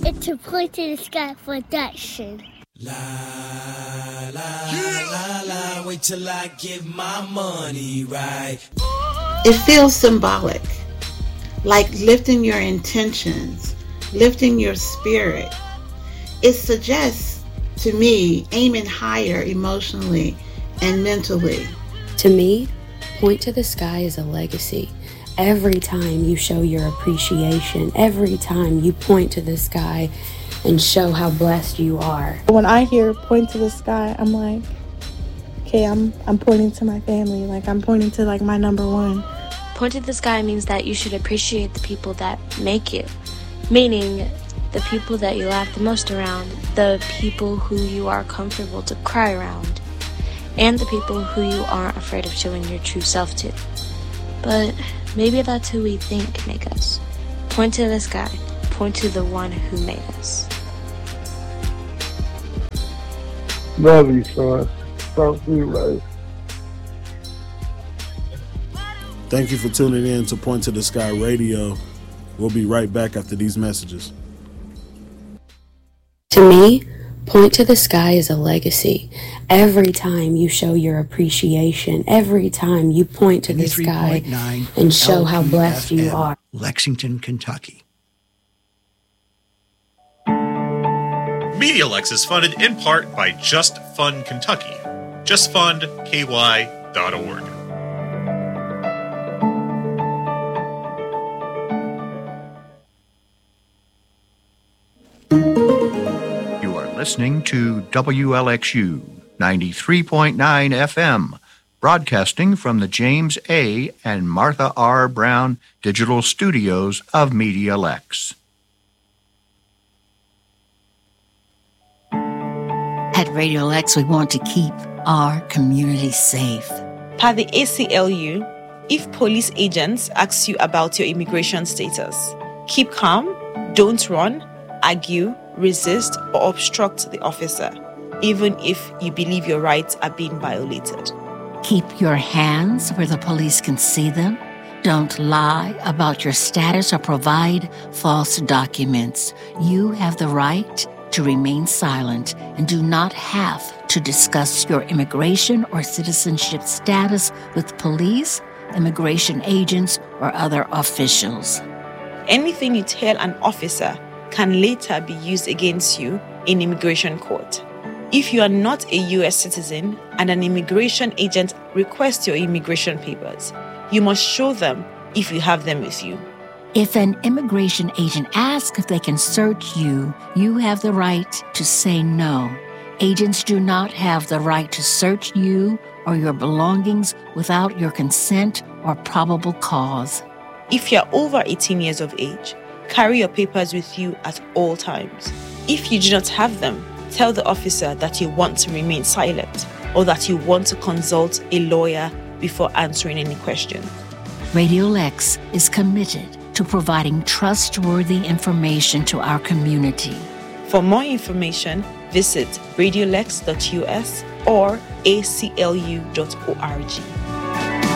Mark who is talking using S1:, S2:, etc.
S1: It's a Point to the Sky production.
S2: La, la, la, la, wait till I get my money right.
S3: It feels symbolic, like lifting your intentions, lifting your spirit. It suggests to me aiming higher emotionally and mentally.
S4: To me, Point to the Sky is a legacy. Every time you show your appreciation, every time you point to the sky and show how blessed you are.
S5: When I hear Point to the Sky, I'm like, okay, I'm pointing to my family. Like, I'm pointing to, like, my number one.
S6: Point to the sky means that you should appreciate the people that make you. Meaning, the people that you laugh the most around, the people who you are comfortable to cry around, and the people who you aren't afraid of showing your true self to. But maybe that's who we think make us. Point to the sky. Point to the one who made us.
S7: Love you, son. Talk to you later.
S8: Thank you for tuning in to Point to the Sky Radio. We'll be right back after these messages.
S4: To me, Point to the Sky is a legacy. Every time you show your appreciation, every time you point to the sky and show how blessed you are.
S9: Lexington, Kentucky.
S10: MediaLex is funded in part by Just Fund Kentucky. JustFundKY.org.
S9: Listening to WLXU 93.9 FM, broadcasting from the James A. and Martha R. Brown Digital Studios of MediaLex.
S11: At RadioLex, we want to keep our community safe.
S12: Per the ACLU, if police agents ask you about your immigration status, keep calm, don't run, argue, resist, or obstruct the officer, even if you believe your rights are being violated.
S11: Keep your hands where the police can see them. Don't lie about your status or provide false documents. You have the right to remain silent and do not have to discuss your immigration or citizenship status with police, immigration agents, or other officials.
S12: Anything you tell an officer can later be used against you in immigration court. If you are not a U.S. citizen and an immigration agent requests your immigration papers, you must show them if you have them with you.
S11: If an immigration agent asks if they can search you, you have the right to say no. Agents do not have the right to search you or your belongings without your consent or probable cause.
S12: If you are over 18 years of age, carry your papers with you at all times. If you do not have them, tell the officer that you want to remain silent or that you want to consult a lawyer before answering any questions.
S11: RadioLex is committed to providing trustworthy information to our community.
S12: For more information, visit radiolex.us or aclu.org.